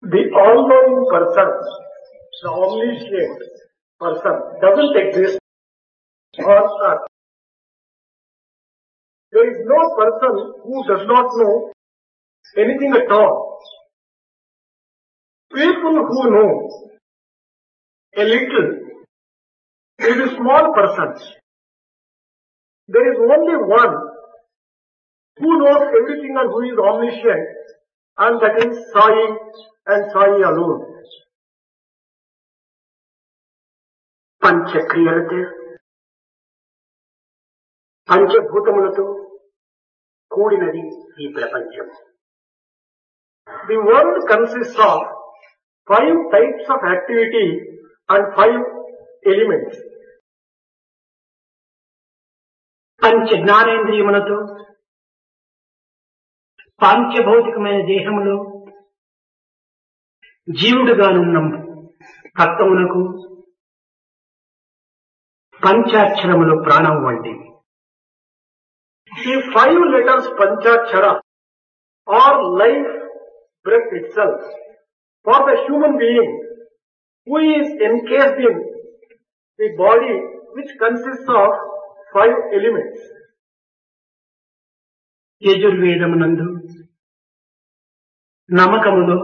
The all-knowing person, the omniscient person, doesn't exist on earth. There is no person who does not know anything at all. People who know a little is a small person. There is only one who knows everything and who is omniscient, and that is Sai and Sai alone. పంచక్రియలతో పంచభూతములతో కూడినది ఈ ప్రపంచం. The world consists of 5 types of activity and 5 elements. పంచ జ్ఞానేంద్రియములతో పాంచభౌతికమైన దేహములో జీవుడుగానున్న తత్వమునకు పంచాక్షరములు ప్రాణం వంటివి. The 5 letters Panchakshara are life breath itself for the human being who is encased in the body which consists of 5 elements. యజుర్వేదమునందు నమకములో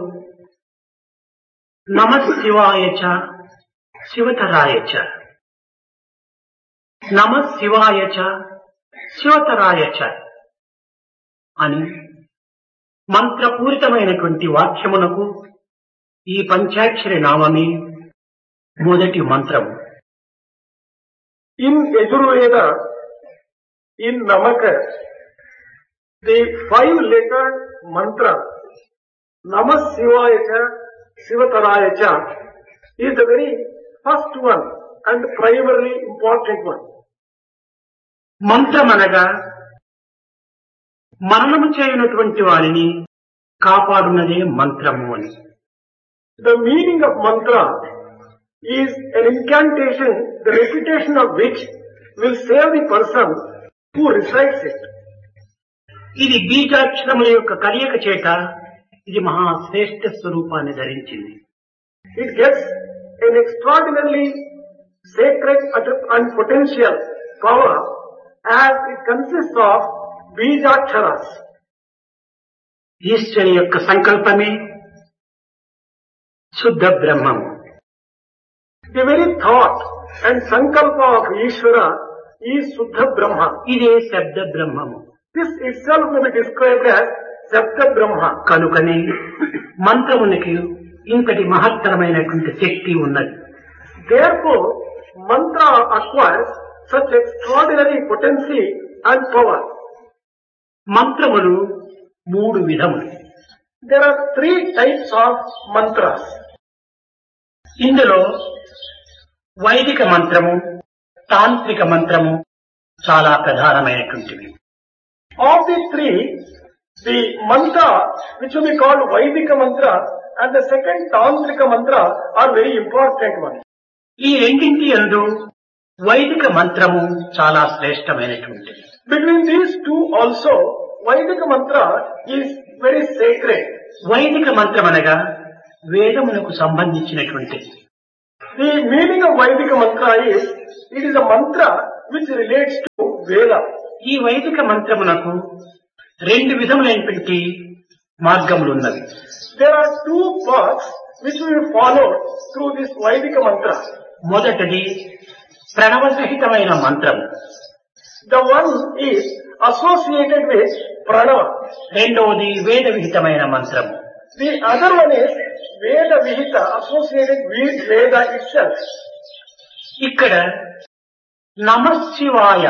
నమః శివాయ చ శివతరాయ చ, నమః శివాయ చ శివతరాయ చ అని మంత్రపూరితమైనటువంటి వాక్యమునకు ఈ పంచాక్షరి నామమే మొదటి మంత్రము. In Yajurveda, in నమక, the 5-letter mantra Namah Shivaya Cha Shivataraya Cha is the very first one and primarily important one. మంత్రమనగా మరణము చేయనటువంటి వారిని కాపాడునదే మంత్రము అని. The meaning of mantra is an incantation, the repetition of which will save the person who recites it. ఇది బీజాక్షరముల యొక్క కలయిక చేత ఇది మహాశ్రేష్ఠ స్వరూపాన్ని ధరించింది. It gets an extraordinarily sacred and potential power as it consists of bijaksharas. ఈశ్వరుని యొక్క సంకల్పమే శుద్ధ బ్రహ్మము. The very thought and sankalpa of Ishvara is Shuddha Brahma. ఇదే శబ్ద బ్రహ్మము. This itself may be described as Sabda Brahma. కనుకనే మంత్రమునికి ఇంతటి మహత్తరమైనటువంటి శక్తి ఉన్నది. Therefore, mantra acquires such extraordinary potency and power. మంత్రములు 3 విధములు. There are 3 types of mantras. ఇందులో వైదిక మంత్రము, తాంత్రిక మంత్రము చాలా ప్రధానమైనటువంటివి. Of the 3, the mantra which will be called Vaidika mantra and the second Tantrika mantra are very important ones. ఈ రెండింటి యందు వైదిక మంత్రము చాలా శ్రేష్టమైనటువంటిది. Between these 2 also, Vaidika mantra is very sacred. వైదిక మంత్రం అనగా వేదమునకు సంబంధించినటువంటిది. The meaning of Vaidika mantra is, it is a mantra which relates to Veda. ఈ వైదిక మంత్రమునకు 2 విధములైనటువంటి మార్గములు ఉన్నవి. There are 2 paths which we follow through this Vaidika mantra. మొదటిది ప్రణవ సహితమైన మంత్రము. The one is associated with pranava. రెండవది వేద విహితమైన మంత్రము. The other one is Veda Vihita, associated with Veda itself. ఇక్కడ నమః శివాయ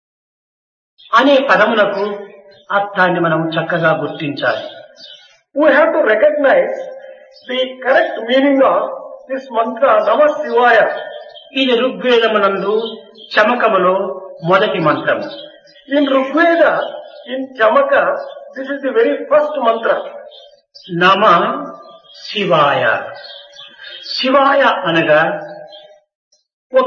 అనే పదములకు అర్థాన్ని మనం చక్కగా గుర్తించాలి. We have to recognize the correct meaning of this mantra Namah Shivaya. ఇది ఋగ్వేదమునందు చమకములో మొదటి మంత్రము. In Rigveda, in Chamaka, this is the very first mantra. Namah శివాయ. శివాయ అనగా ఒక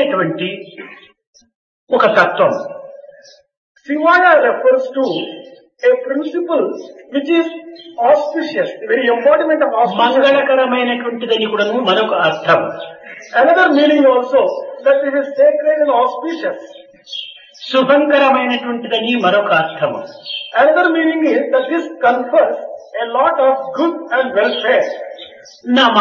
శుభమైనటువంటి ఒక తత్వం. Shivaya refers to a principle which is auspicious, the very embodiment of auspicious. మంగళకరమైనటువంటిదని కూడాను మరొక అర్థం. Another meaning also that it is sacred and auspicious. శుభంకరమైనటువంటిదని మరొక అర్థము. Another meaning is that this confers a lot of good and welfare. నమ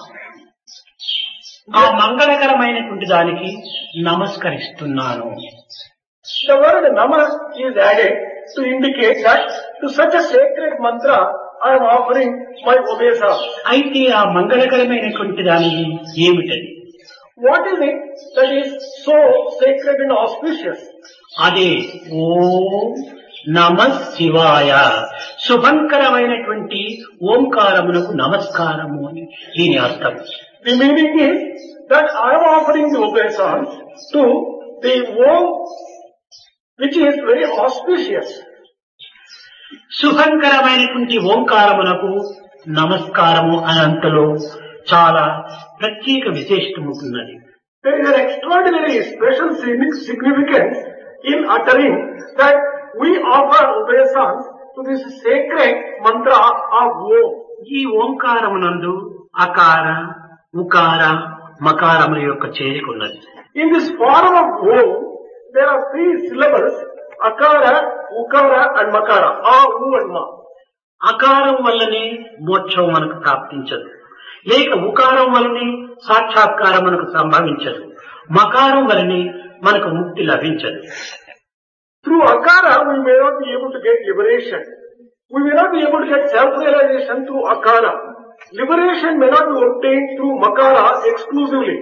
ఆ మంగళకరమైనటువంటి దానికి నమస్కరిస్తున్నాను. The word nama is added to indicate that to such a sacred mantra I am offering my obeisance. అయితే ఆ మంగళకరమైనటువంటి దానికి ఏమిటది? What is it that is so sacred and auspicious? అదే ఓం నమః శివాయ, శుభంకరమైనటువంటి ఓంకారమునకు నమస్కారము అని దీని అర్థం. The meaning is that I am offering the obeisance to the Om which is very auspicious. శుభంకరమైనటువంటి ఓంకారమునకు నమస్కారము అనంతలో చాలా ప్రత్యేక విశేషము ఉన్నది. There is an extraordinary special significance in uttering that we offer obeisance to this sacred mantra of Om. ఈ ఓంకారమునందు అకార ఉకార మకారముల యొక్క చేరికున్నది. In this form of Om, there are 3 syllables, akara, ukara and makara, a, u and ma. అకారం వల్లనే మోక్షం మనకు ప్రాప్తించదు, లేక ఉకారం వల్లనే సాక్షాత్కారం మనకు సంభవించదు, మకారం వల్లనే మనకు ముక్తి లభించదు. Through akara, we may not be able to get liberation. We may not be able to get self-realization through akara. Liberation may not be obtained through makara exclusively.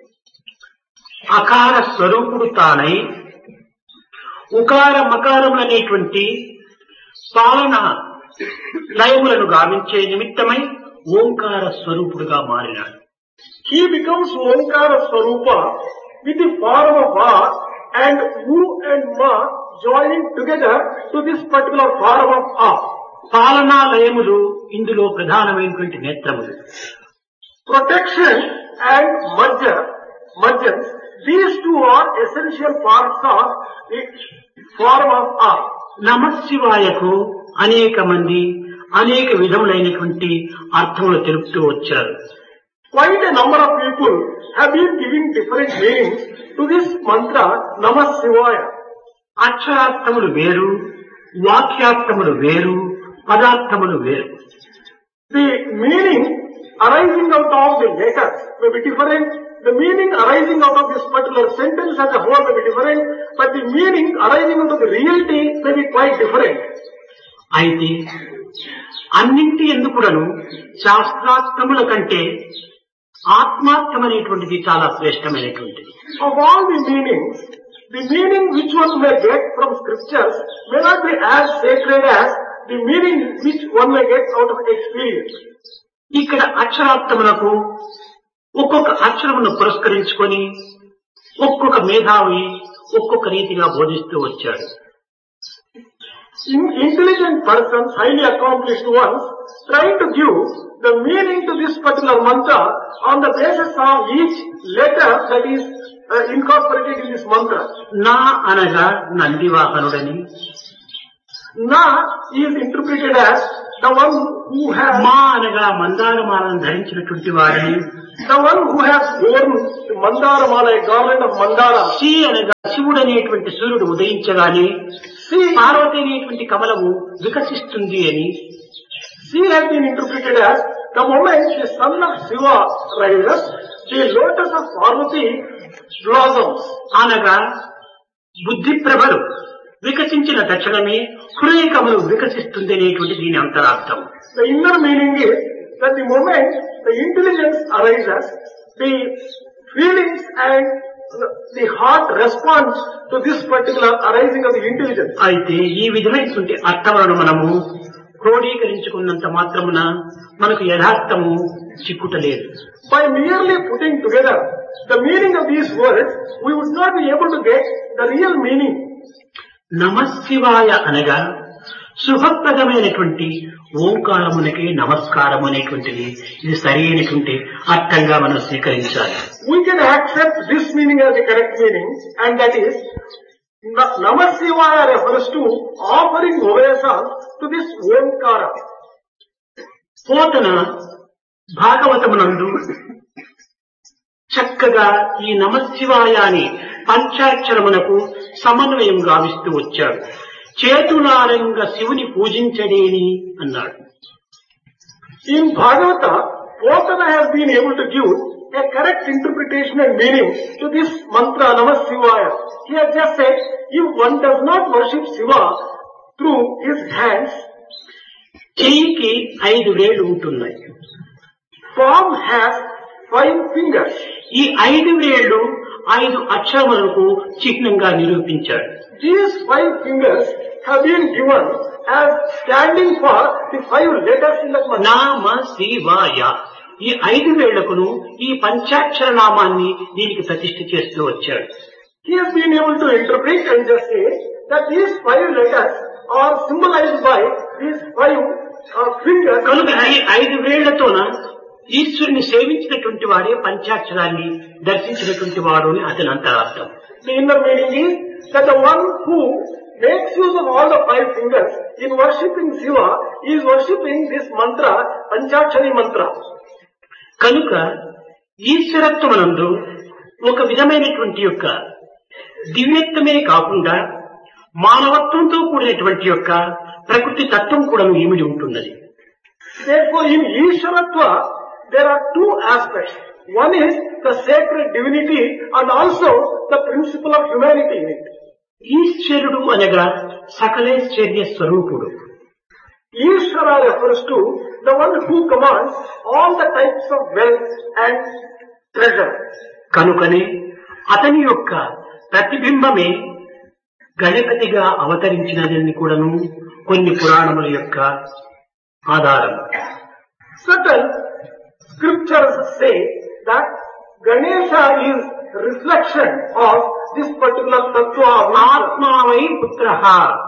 అకార స్వరూపుడు తానై ఉకార మకారములనేటువంటి పాలన లయములను గావించే నిమిత్తమై ఓంకార స్వరూపుడుగా మారినాడు. He becomes Omkara Swarupa with the form of Va and U and Ma joining together to this particular form of A. పాలనా లయములు ఇందులో ప్రధానమైనటువంటి నేత్రములు. Protection and mergence, these two are essential parts of the form of A. నమశివాయకు అనేక మంది అనేక విధములైనటువంటి అర్థములు తెలుపుతూ వచ్చారు. Quite a number of people have been giving different meanings to this mantra Namah Shivaya. అక్షరార్థములు వేరు, వాక్యార్థములు వేరు, పదార్థములు వేరు. The meaning arising out of the letters may be different. The meaning arising out of this particular sentence as a whole may be different, but the meaning arising out of the reality may be quite different. అయితే అన్నింటి ఎందుకులను శాస్త్రార్థముల కంటే ఆత్మార్థమనేటువంటిది చాలా శ్రేష్టమైనటువంటిది. Of all the meanings, the meaning which one may get from scriptures may not be as sacred as the meaning which one may get out of experience. ఇక్కడ అక్షరార్థములకు ఒక్కొక్క అక్షరమును పురస్కరించుకొని ఒక్కొక్క మేధావి ఒక్కొక్క రీతిగా బోధిస్తూ వచ్చాడు. Intelligent persons, highly accomplished ones, trying to give the meaning to this particular mantra on the basis of each letter that is incorporated in this mantra. నా అనగా నందివాహనుడని, Na is interpreted as the one who has, మా అనగా మందారమాలను ధరించినటువంటి వారిని, the one who has worn the mandara mala, a garland of mandara. Shri అనగా శివుడు అనేటువంటి సూర్యుడు ఉదయించగానే పార్వతి అనేటువంటి కమలము వికసిస్తుంది అని, She has been interpreted as the moment the son of Shiva rises, the lotus of Parvati blossoms. అనగా బుద్ధి ప్రభలు వికసించిన తక్షణమే హృదయ కమలు వికసిస్తుంది అనేటువంటి దీని అంతరార్థం. The inner meaning is that the moment the intelligence arises, the feelings and the heart responds to this particular arising of the intelligence. అయితే ఈ విధమైనటువంటి అర్థములను మనము క్రోడీకరించుకున్నంత మాత్రమున మనకు యథార్థము చిక్కుటలేదు. By merely putting together the meaning of these words, we would not be able to get the real meaning. నమశివాయ అనగా శుభప్రదమైనటువంటి ఓంకారమునకే నమస్కారం అనేటువంటిది, ఇది సరైనటువంటి అర్థంగా మనం స్వీకరించాలి. We can accept this meaning as the correct meaning, and that is Namah Shivaya refers to offering obeisance to this Omkara. Pothana భాగవతమునందు చక్కగా ఈ నమశివాయ అని పంచాక్షరమునకు సమన్వయం గావిస్తూ వచ్చాడు. చేతులారంగ శివుని పూజించడేని అన్నాడు. In Bhagavata, Potana has been able to give a correct interpretation and meaning to this mantra Namah Shivaya. He has just said, if one does not worship Shiva through his hands, చెయ్యికి 5 వేళ్లు ఉంటున్నాయి. palm has 5 fingers. ఈ 5 వేళ్లు 5 అక్షరములకు చిహ్నంగా నిరూపించాడు. These 5 fingers have been given as standing for the 5 letters in the mantra. నామ శివాయ. ఈ 5 వేళ్లకును ఈ పంచాక్షర నామాన్ని దీనికి ప్రతిష్ఠ చేస్తూ వచ్చాడు. He has been able to interpret and just say that these 5 letters are symbolized by these 5 fingers. కనుక ఈ 5 వేళ్లతోన ఈశ్వరుని సేవించినటువంటి వాడే పంచాక్షరాన్ని దర్శించినటువంటి వాడు అని అతని అంతరార్థం. The inner meaning is that the one who makes use of all the 5 fingers in worshipping Shiva is worshipping this mantra, Panchakshari mantra. కనుక ఈశ్వరత్వమునందు ఒక విధమైనటువంటి యొక్క దివ్యత్వమే కాకుండా మానవత్వంతో కూడినటువంటి యొక్క ప్రకృతి తత్వం కూడా ఇమిడి ఉంటున్నది. Therefore, in Ishwaratva, there are 2 aspects. One is the sacred divinity and also the principle of humanity in it. ఈశ్వరుడు అనగా సకలైశ్వర్య స్వరూపుడు. Ishvara refers to the one who commands all the types of wealth and treasure. కనుకనే అతని యొక్క ప్రతిబింబమే గణపతిగా అవతరించినదని కూడాను కొన్ని పురాణముల యొక్క ఆధారం. Certain scriptures say that Ganesha is reflection of this particular tattva of ఆత్మావై పుత్రః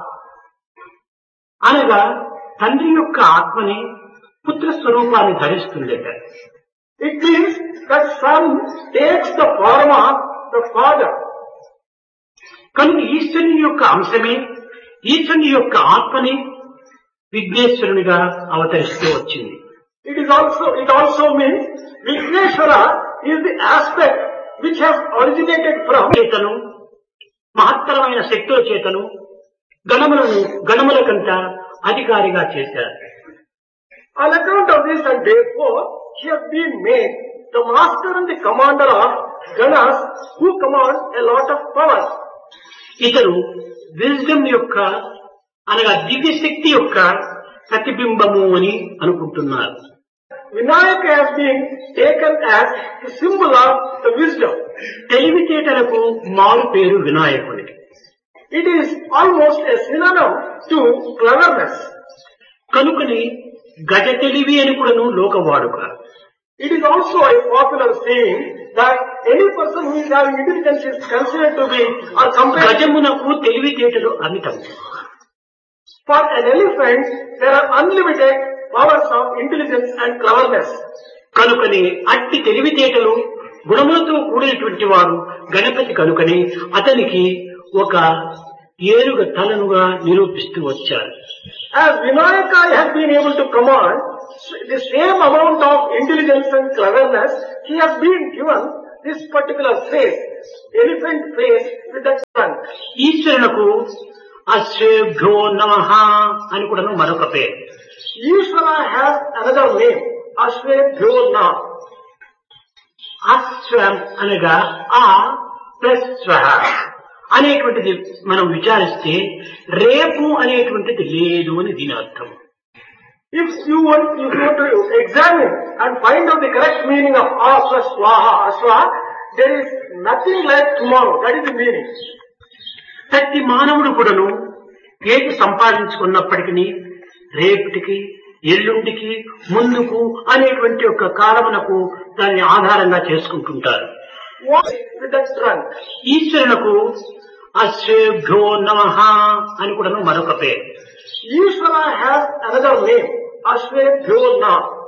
అనగా తండ్రి యొక్క ఆత్మని పుత్ర స్వరూపాన్ని ధరిస్తుందట. It means that son takes the form of the father. కనుక ఈశ్వరుని యొక్క అంశమే ఈశ్వరుని యొక్క ఆత్మని విఘ్నేశ్వరునిగా అవతరిస్తూ వచ్చింది. It also means Vigneshwara is the aspect which has originated from చేతను మహత్తరమైన శక్తుల చేతను గణములకంత అధికారిగా చేశారు. On account of this, and therefore he has been made the master and the commander of Ganas, who command a lot of power. ఇతను wisdom యొక్క అనగా దివ్య శక్తి యొక్క ప్రతిబింబము అని అనుకుంటున్నారు. Vinayaka has been taken as the symbol of the wisdom. తెలివితేటలకు మారు పేరు వినాయకుడికి. It is almost a synonym to cleverness. కనుకని గజ తెలివి అని కూడాను లోకవాడుక. It is also a popular saying that any person who is having intelligence is considered to be or compared. గజమునకు తెలివితేటలు అమితం. For an elephant, there are unlimited powers of intelligence and cleverness. కనుకని అట్టి తెలివితేటలు గుణములతో కూడినటువంటి వాడు గణపతి. కనుకని అతనికి ఒక ఏనుగ తలనుగా నిరూపిస్తూ వచ్చారు. As Vinayaka has been able to command the same amount of intelligence and cleverness, he has been given this particular face, elephant face with the trunk. ఈశ్వరునకు అశ్వేభ్యో నమః అని కూడా మరొక పేరు. Ishvara has another name, Ashwebhyo Na. అశ్వం అనగా ఆ plus స్వహ అనేటువంటిది మనం విచారిస్తే రేపు అనేటువంటిది లేదు అని దీని అర్థం. If you want to examine and find out the correct meaning of A plus Swaha, Aswa, there is nothing like tomorrow. That is the meaning. ప్రతి మానవుడు కూడాను ఏది సంపాదించుకున్నప్పటికీ రేపటికి ఎల్లుండికి ముందుకు అనేటువంటి ఒక కాలమునకు దాన్ని ఆధారంగా చేసుకుంటుంటారు. ఈశ్వరునకు అశ్వేభ్యో నమః అని కూడా మరొక పేరు. Ishvara has another name, Ashwebhyo Na.